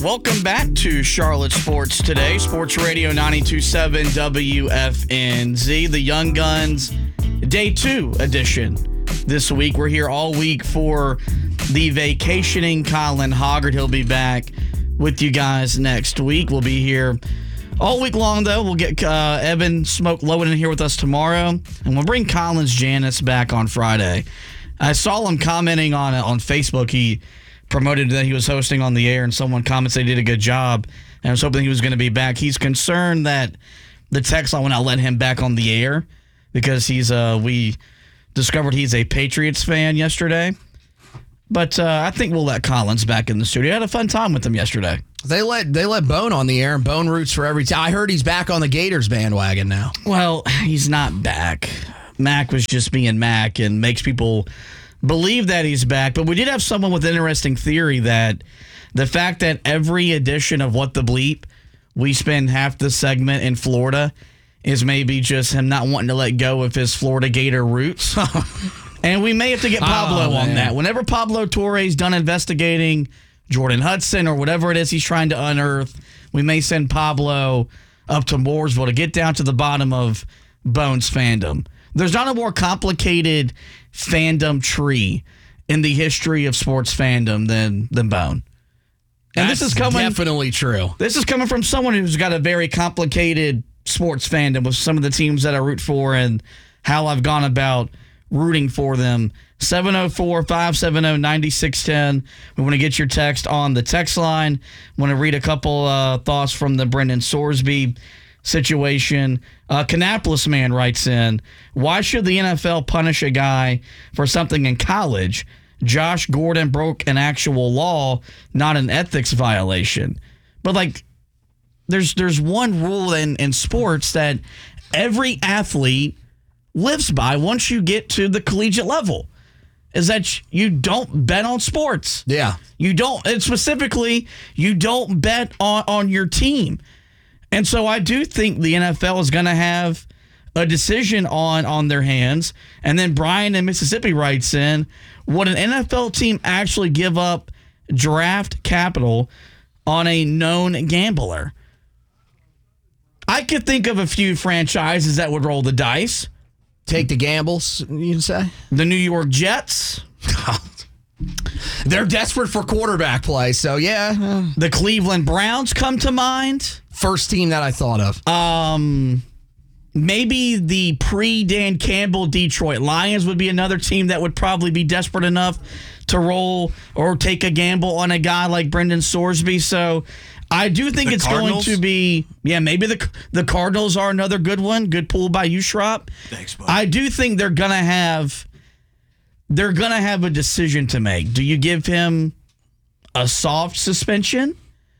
Welcome back to Charlotte Sports Today. Sports Radio 92.7 WFNZ. The Young Guns Day 2 edition this week. We're here all week for the vacationing Colin Hoggard. He'll be back with you guys next week. We'll be here all week long, though. We'll get Evan Smoke Lowen in here with us tomorrow, and we'll bring Collins Janice back on Friday. I saw him commenting on Facebook. He promoted that he was hosting on the air, and someone comments they did a good job, and I was hoping he was going to be back. He's concerned that the text line will not let him back on the air because we discovered he's a Patriots fan yesterday. But I think we'll let Collins back in the studio. I had a fun time with him yesterday. They let Bone on the air, and Bone roots for every time. I heard he's back on the Gators bandwagon now. Well, he's not back. Mac was just being Mac and makes people believe that he's back. But we did have someone with an interesting theory that the fact that every edition of What the Bleep, we spend half the segment in Florida is maybe just him not wanting to let go of his Florida Gator roots. And we may have to get Pablo on that. Whenever Pablo Torre's done investigating Jordan Hudson or whatever it is he's trying to unearth, we may send Pablo up to Mooresville to get down to the bottom of Bone's fandom. There's not a more complicated fandom tree in the history of sports fandom than Bone. And That's definitely true. This is coming from someone who's got a very complicated sports fandom with some of the teams that I root for and how I've gone about rooting for them. 704-570-9610. We want to get your text on the text line. Want to read a couple thoughts from the Brendan Sorsby situation. Kannapolis man writes in, why should the NFL punish a guy for something in college? Josh Gordon broke an actual law, not an ethics violation. But there's one rule in sports that every athlete lives by once you get to the collegiate level, is that you don't bet on sports. Yeah. You don't, and specifically, you don't bet on your team. And so I do think the NFL is going to have a decision on their hands. And then Brian in Mississippi writes in, would an NFL team actually give up draft capital on a known gambler? I could think of a few franchises that would roll the dice. Take the gambles, you'd say? The New York Jets. They're desperate for quarterback play, so yeah. The Cleveland Browns come to mind. First team that I thought of. Maybe the pre-Dan Campbell Detroit Lions would be another team that would probably be desperate enough to roll or take a gamble on a guy like Brendan Sorsby. So I do think it's Cardinals? Going to be, maybe the Cardinals are another good one. Good pull by you, Schropp. Thanks, bud. I do think they're gonna have a decision to make. Do you give him a soft suspension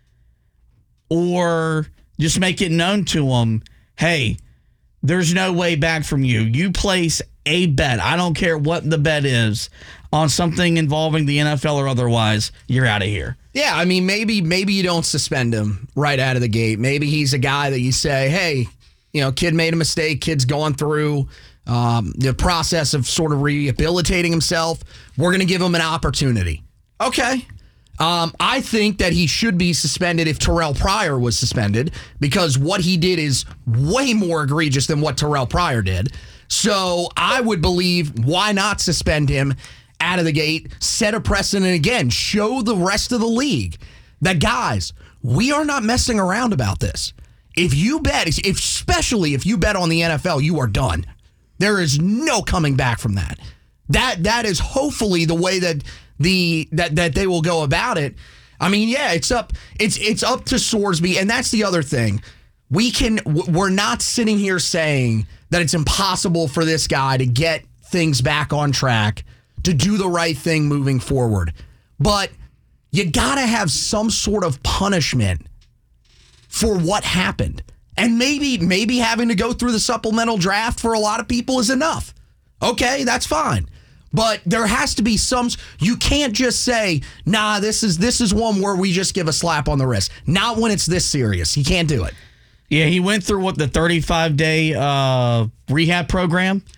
or just make it known to him, hey, there's no way back from you. You place a bet, I don't care what the bet is, on something involving the NFL or otherwise, you're out of here. Yeah, I mean, maybe you don't suspend him right out of the gate. Maybe he's a guy that you say, hey, kid made a mistake. Kid's going through the process of sort of rehabilitating himself. We're going to give him an opportunity. Okay. I think that he should be suspended if Terrell Pryor was suspended because what he did is way more egregious than what Terrell Pryor did. So I would believe, why not suspend him out of the gate, set a precedent again, show the rest of the league that, guys, we are not messing around about this. If you bet, especially if you bet on the NFL, you are done. There is no coming back from that. That is hopefully the way that that they will go about it. I mean, yeah, it's up to Sorsby, and that's the other thing. We're not sitting here saying that it's impossible for this guy to get things back on track, to do the right thing moving forward. But you got to have some sort of punishment for what happened. And maybe having to go through the supplemental draft for a lot of people is enough. Okay, that's fine. But there has to be you can't just say, nah, this is one where we just give a slap on the wrist. Not when it's this serious. He can't do it. Yeah, he went through the 35-day rehab program.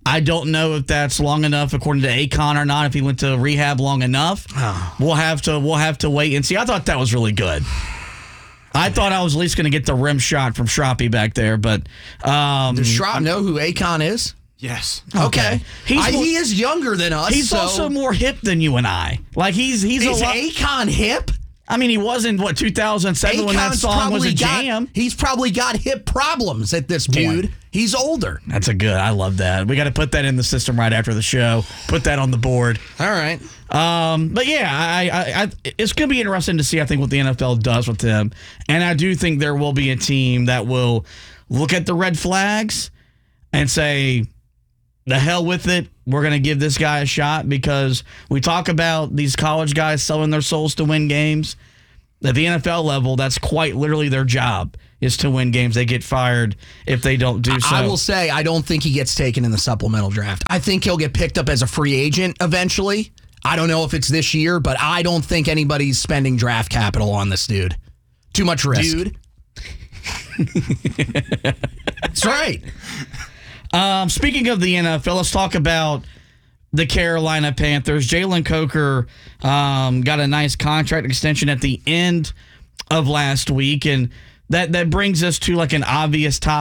I don't know if that's long enough according to Akon or not, if he went to rehab long enough. We'll have to wait and see. I thought that was really good. I thought I was at least going to get the rim shot from Shroppy back there, but does Schropp know who Akon is? Yes. Okay. He is younger than us. He's also more hip than you and I. Like he's is a lot. Akon hip? I mean, he wasn't 2007 when that song was a jam. He's probably got hip problems at this point. Dude, he's older. That's I love that. We got to put that in the system right after the show. Put that on the board. All right. But yeah, I it's going to be interesting to see, I think, what the NFL does with him. And I do think there will be a team that will look at the red flags and say, the hell with it. We're going to give this guy a shot, because we talk about these college guys selling their souls to win games. At the NFL level, that's quite literally their job, is to win games. They get fired if they don't do so. I will say, I don't think he gets taken in the supplemental draft. I think he'll get picked up as a free agent eventually. I don't know if it's this year, but I don't think anybody's spending draft capital on this dude. Too much risk. Dude. That's right. Speaking of the NFL, let's talk about the Carolina Panthers. Jalen Coker got a nice contract extension at the end of last week, and that brings us to like an obvious topic.